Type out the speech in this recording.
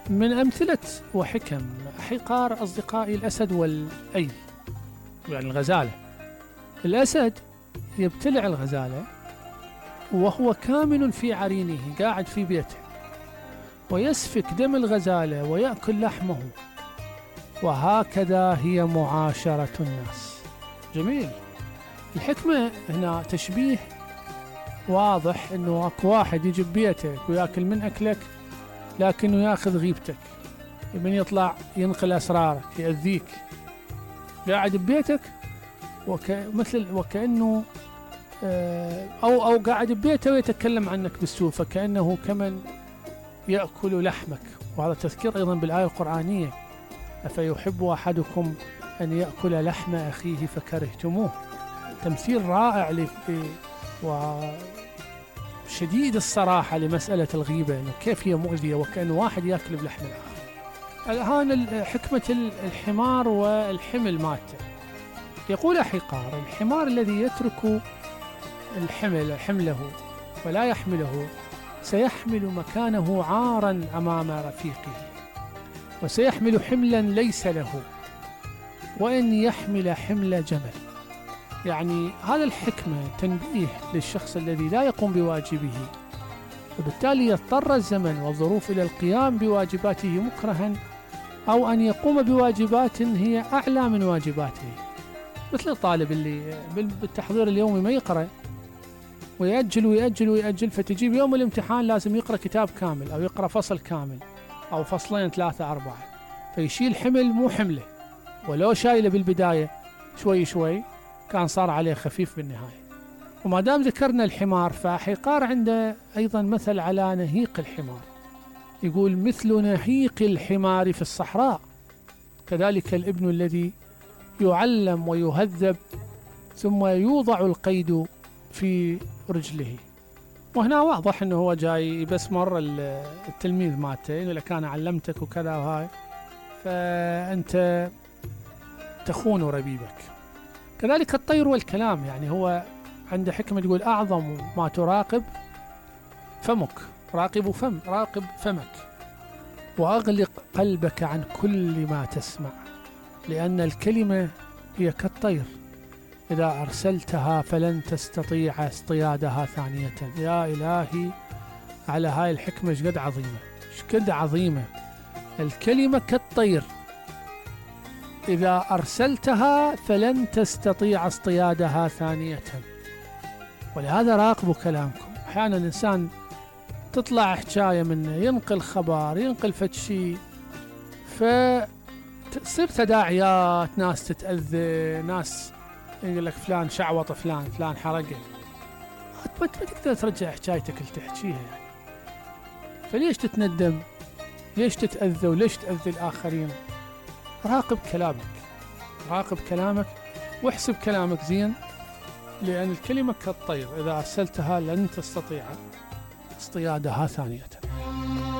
من أمثلة وحكم حقار أصدقائي الأسد والأيل، يعني الغزالة. الأسد يبتلع الغزالة وهو كامن في عرينه قاعد في بيته، ويسفك دم الغزالة ويأكل لحمه، وهكذا هي معاشرة الناس. جميل. الحكمة هنا تشبيه واضح، انه اكو واحد يجي ببيتك وياكل من اكلك لكنه ياخذ غيبتك، من يطلع ينقل اسرارك، يأذيك، قاعد ببيتك وكأنه او قاعد ببيته ويتكلم عنك بالسوء، فكأنه كمن يأكل لحمك. وهذا تذكير ايضا بالآية القرآنية: أفيحب أحدكم أن يأكل لحم أخيه فكرهتموه. تمثيل رائع وشديد الصراحة لمسألة الغيبة، إنه كيف هي مؤذية، وكأن واحد يأكل بلحم الآخر. الآن حكمة الحمار والحمل مالته. يقول حقار: الحمار الذي يترك حمله ولا يحمله سيحمل مكانه عارا أمام رفيقه، وسيحمل حملا ليس له، وإن يحمل حمل جمل. يعني هذا الحكمة تنبيه للشخص الذي لا يقوم بواجبه، وبالتالي يضطر الزمن والظروف إلى القيام بواجباته مكرها، أو أن يقوم بواجبات هي أعلى من واجباته. مثل الطالب اللي بالتحضير اليومي ما يقرأ، ويأجل ويأجل ويأجل، فتجيب يوم الامتحان لازم يقرأ كتاب كامل أو يقرأ فصل كامل أو فصلين 3 4، فيشيل حمل مو حمله، ولو شايله بالبداية شوي شوي كان صار عليه خفيف بالنهاية. وما دام ذكرنا الحمار، فحقار عنده أيضا مثل على نهيق الحمار، يقول: مثل نهيق الحمار في الصحراء، كذلك الابن الذي يعلم ويهذب ثم يوضع القيد في رجله. وهنا واضح انه هو جاي بس مر التلميذ مالته، يقول لك انا علمتك وكذا وهاي، فانت تخون ربيبك. كذلك الطير والكلام، يعني هو عنده حكمة يقول: اعظم ما تراقب فمك، راقب فمك، واغلق قلبك عن كل ما تسمع، لان الكلمة هي كالطير، إذا أرسلتها فلن تستطيع اصطيادها ثانية. يا إلهي على هاي الحكمة، شقد عظيمة، شقد عظيمة. الكلمة كالطير، إذا أرسلتها فلن تستطيع اصطيادها ثانية. ولهذا راقبوا كلامكم. أحيانا الإنسان تطلع حكاية منه، ينقل خبر، ينقل فدشي، فتصير تداعيات، ناس تتأذى، ناس يقول لك فلان شعوط، فلان حرقه، ما تقدر ترجع حكايتك اللي تحكيها يعني. فليش تتندم؟ ليش تتأذى؟ وليش تأذي الآخرين؟ راقب كلامك واحسب كلامك زين، لأن الكلمة كالطير، إذا أرسلتها لن تستطيع اصطيادها ثانية.